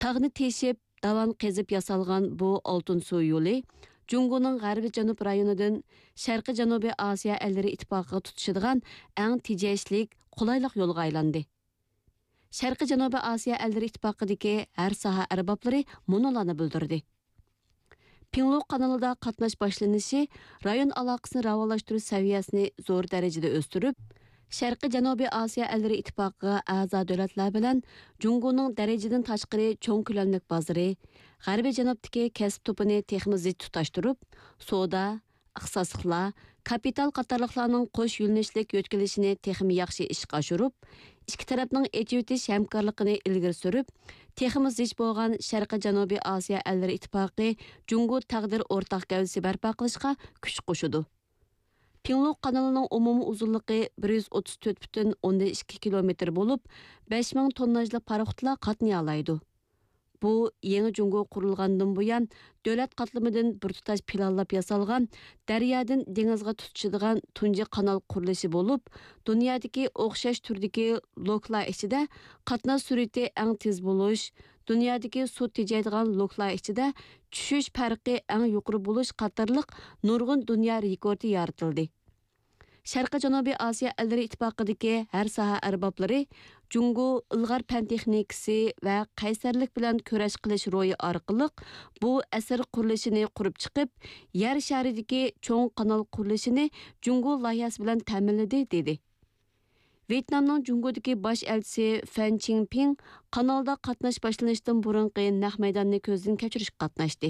Tağını teşip, davan qezib yasalgan bu altın su yolu, Cungo'nun G'arbiy Janub rayonidan Sharqiy Janubiy Asiya ellari ittifoqiga tutishadigan eng tejashlik, qulaylik yo'lga aylandi. Sharqiy Janubiy Asiya ellari ittifoqidagi har soha arboblari munolarni bildirdi. Pinglok kanalida qatnash boshlanishi rayon aloqasini rivojlantirish saviyasini zo'r darajada o'stirib, Sharqiy Janubiy Asiya ellari ittifoqiga a'zo davlatlar bilan Jungoning darajadan tashqari cho'ng ko'lamlik bozori, G'arbiy Janubdagi kasb to'pini texnik zich tutashtirib, savdo, ixtisosliklar, kapital qatorliqlarning qo'sh yo'nalishlik yo'tkilishini texnik yaxshi ishga oshirib, ikki tarafning etiyotish hamkorligini ilgari surib, texnik zich bo'lgan Sharqiy Janubiy Asiya ellari ittifoqi Jungo taqdir o'rtaq gavdasi barpo qilishga kuch qo'shadi. Pinglok kanalining umumiy uzunligi 134,2 kilometr bo'lib, 5000 tonnajli paroxodlar qatnay oladi. Bu yangi Jungo qurilgandan buyon davlat qatlamidan bir tutash planlab yasalgan daryodan dengizga tutishadigan tunji kanal qurilishi bo'lib, dunyodagi o'xshash turdagi loklar ichida qatnash sur'ati eng tez bo'lish, dunyodagi suv tejaydigan loklar ichida tushish farqi eng yuqori bo'lish qatorliq nurg'un dunyo rekordi yaratildi. Sharqiy Janubiy Asiya ellari ittifoqidagi har soha arboblari Jungo ilg'or fan texnikasi va qaysarlik bilan kurash qilish ro'yi orqali bu asar qurilishini qurib chiqib, yer sharidagi cho'ng kanal qurilishini Jungo loyihasi bilan ta'minladi dedi. Vyetnamning Jungodagi bosh elchisi Fan Chingping kanalda qatnash boshlanishidan burungi naq maydonni ko'zdan kechirish qatnashdi.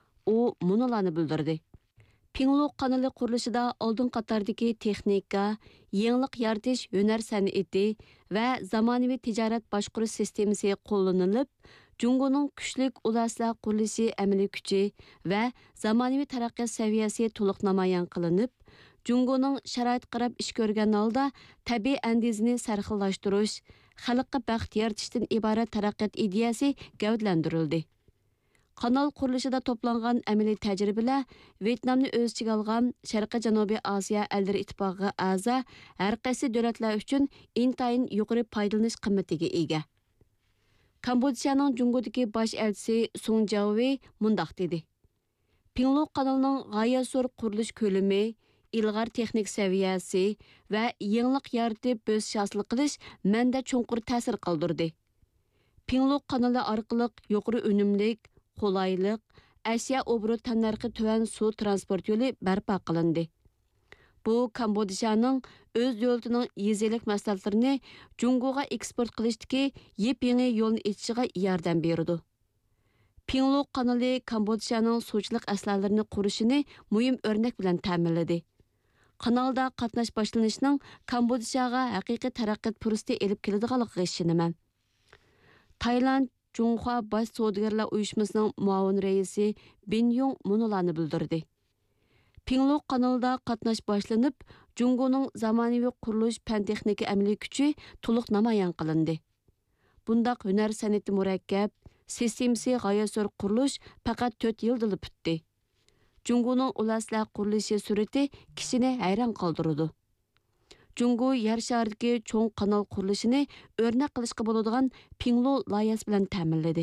U munolarni bildirdi. Pinglok kanali qurilishida oldin qatardagi texnika, yangilik yaratish hunar san'ati va zamonaviy tijorat boshqarish sistemasi qo'llanilib, Jungoning kuchlik ulaslar qurilishi amaliy kuchi va zamonaviy taraqqiyot saviyasi to'liq namoyon qilinib, Jungoning sharoit qarab ish ko'rgan holda tabiiy andizini sarxillashtirish, xalqqa baxt yaratishdan iborat taraqqiyot ideyasi gavdalantirildi. Kanal qurilishida to'plangan amaliy tajribalar Vyetnamni o'z ichiga olgan Sharqiy Janubiy Asiya ellari ittifoqiga a'zo har qaysi davlatlar uchun intayin yuqori foydalanish qimmatiga ega. Kambodjaning Jungodagi bosh elchisi Sung Jaowei mundaq dedi. Pinglok kanalining g'oyat zo'r qurilish ko'lami, ilg'or texnik saviyasi va yangilik yaratib bo'z hosil qilish menda cho'nqur ta'sir qoldirdi. Pinglok kanali orqali yuqori unumlik, qulaylik, ashyo obrut tannarxi tuvan suv transport yo'li barpo qilindi. Bu Kambodjaning o'z davlatining yezilik mahsulotlarini Jungoga eksport qilishdagi yep-yangi yo'lni ichishiga yordam berdi. Pinglok kanali Kambodjaning suvchilik aslalarini qurishini muhim o'rnak bilan ta'minladi. Kanalda qatnash boshlanishining Kambodjaga haqiqiy taraqqiyot fursati elib keladiganligiga ishonaman. Tailand Junhua Bosh savdogarlar uyushmasining muavin raisi Bin Yung munolarni bildirdi. Pinglok kanalida qatnash boshlanib, Jungoning zamonaviy qurilish fan texnika amaliy kuchi to'liq namoyon qilindi. Bundaq hunar san'ati murakkab, sistemasi g'oyat zo'r qurilish faqat 4 yilda bitdi. Jungoning ulaslar qurilishi sur'ati kishini hayron qoldirdi. Jungo yer sharidagi cho'ng kanal qurilishini o'rnak qilishga bo'ladigan Pinglo loyihasi bilan ta'minladi.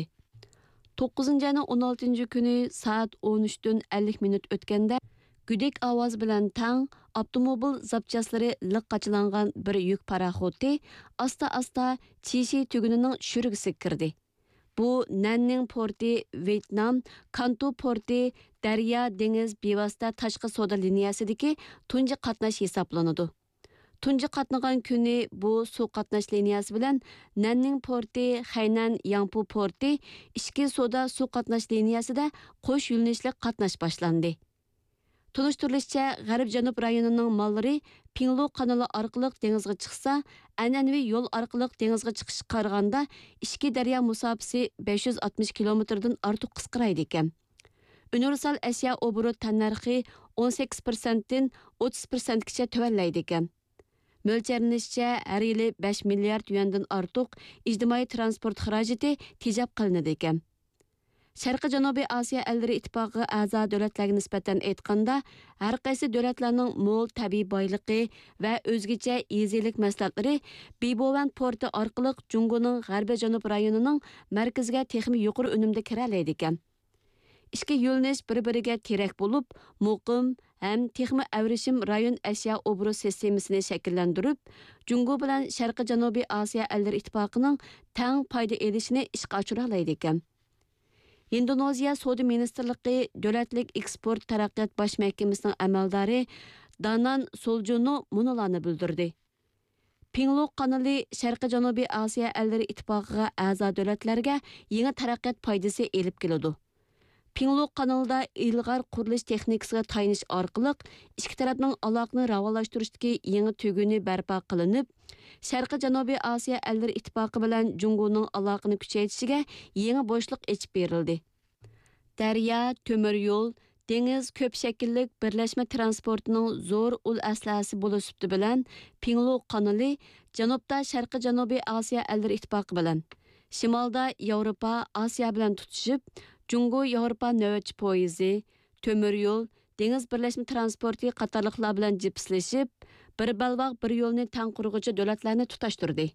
9-ayning 16-kuni soat 13dan 50 minut o'tganda gudik ovoz bilan tang avtomobil zapchaslari liqqachilangan bir yuk paraxoti asta-asta Chishi tugunining shurgisi kirdi. Bu Nanning porti, Vyetnam, Kanto porti, daryo dengiz bevosita tashqi savdo liniyasidagi tunji qatnash hisoblanadi. Tunji qatnagan kuni bu suv qatnash liniyasi bilan Nanning porti, Hainan Yangpu porti, ishki savdo suv qatnash liniyasida qo'sh yo'nalishli qatnash boshlandi. Tunishtirilishicha, G'arb Janub rayonining mollari Pinglok kanali orqali dengizga chiqsa, an'anaviy yo'l orqali dengizga chiqish qaraganda ishki daryo musofasi 560 kilometrdan ortiq qisqaraydi ekan. Universal ashyo obrut tannarxi 18%dan 30%gacha tuvallaydi ekan. Mo'ljallanishcha har yili 5 milliard yuandan ortiq ijtimoiy transport xarajati tejab qilinadi ekan. Sharqi Janubiy Osiyo ellari ittifoqiga a'zo davlatlarga nisbatan aytganda, har qaysi davlatlarning mo'l tabiiy boyligi va o'zgacha yezilik mahsulotlari Bibovan porti orqali Jungoning g'arbiy janub rayonining markaziga texmi yuqori unumda kira oladi ekan. Ikki yo'lnish bir-biriga terak bo'lib, muqim ham texmi avrishim rayon ashyo obroz sistemasini shakllantirib, Jungo bilan Sharqi Janubiy Osiyo ellari ittifoqining tang foyda elishini ishga oshira oladi ekan. Indoneziya Savdo Ministerligi Davlatlik Eksport taraqqiyot bosh mahkamasining amaldori Danan Soljunu munolarni bildirdi. Pinglok kanali Sharqi Janubiy Osiyo ellari ittifoqiga a'zo davlatlarga yangi taraqqiyot foydasi elib keladi. Pinglok kanalida ilg'or qurilish texnikasiga tayinish orqali ikki tarafning aloqani rivojlantirishdagi yangi tuguni barpo qilinib, Sharqi Janubiy Osiyo ellari ittifoqi bilan Jungoning aloqani kuchaytirishiga yangi bo'shliq ochib berildi. Daryo, temir yo'l, dengiz ko'p shakllik birlashma transportining zo'r ul aslasi bo'lishibdi bilan Pinglok kanali janubda Sharqi Janubiy Osiyo ellari ittifoqi bilan, shimolda Yevropa, Osiyo bilan tutishib, Jungo Yevropa navbatchi poyezi, temir yo'l, dengiz birlashma transporti qatorliqlar bilan jipslashib, bir balvoq bir yo'lni tang qurg'uvchi davlatlarni tutashtirdi.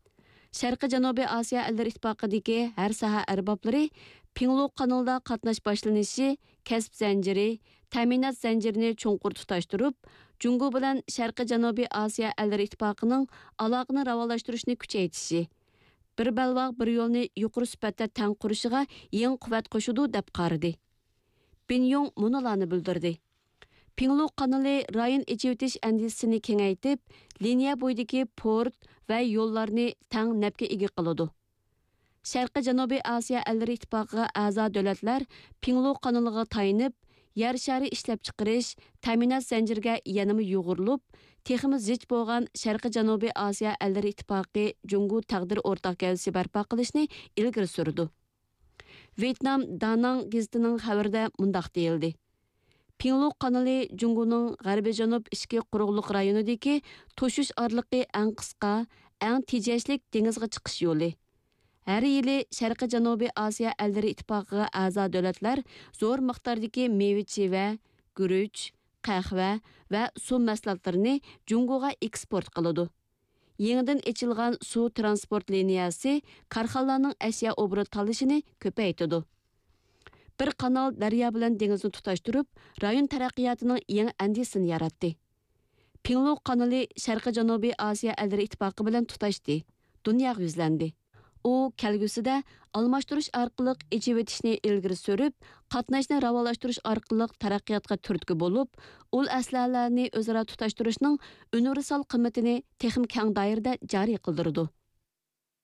Sharqi Janubiy Osiyo ellari ittifoqidagi har soha arboblari Pinglok kanalida qatnash boshlanishi, kasb zanjiri, ta'minot zanjirini cho'nqur tutashtirib, Jungo bilan Sharqi Janubiy Osiyo ellari ittifoqining aloqani rivojlantirishni kuchaytirishi, bir balvoq bir yo'lni yuqori sifatda tang qurishiga yangi quvvat qo'shudi deb qaradi. Binyong munolarni bildirdi. Pinglok kanali rayon echivitish andisini kengaytib, liniya bo'yidagi port va yo'llarni tang nafga ega qiladi. Sharqi Janubiy Osiyo ellari ittifoqiga a'zo davlatlar Pinglok kanaliga tayinib, yer shari ishlab chiqarish, ta'minot zanjiriga yanama yo'g'urilib, texmi zich bo'lgan Sharqi Janubiy Osiyo ellari ittifoqi Jungo taqdir o'rtaq gavsi barpo qilishni ilgari surdi. Vietnam Danang gazetining xabarida mundaq deyildi. Pinglok kanali Jungoning g'arbiy janub ishki quruqliq rayonidagi to'shish orliqi eng qisqa, eng tejashlik dengizga chiqish yo'li. Har yili Sharqi Janubiy Osiyo ellari ittifoqiga a'zo davlatlar zo'r miqdordagi meva-cheva, guruch, qahva va suv mahsulotlarini Jungoga eksport qiladi. Yangidan ochilgan suv transport liniyasi korxonalarning ashyo obro't tanlashini ko'paytirdi. Bir kanal daryo bilan dengizni tutashtirib, rayon taraqqiyotining yangi andisini yaratdi. Pinglok kanali Sharqi Janubiy Osiyo ellari ittifoqi bilan tutashdi. Dunyoga yuzlandi. U kelgusida almashtirish orqali echivitishni ilgari surib, qatnashni rivojlantirish orqali taraqqiyotga turtki bo'lib, ul aslalarni o'zaro tutashtirishning universal qimmatini texnik keng doirada joriy qildirdi.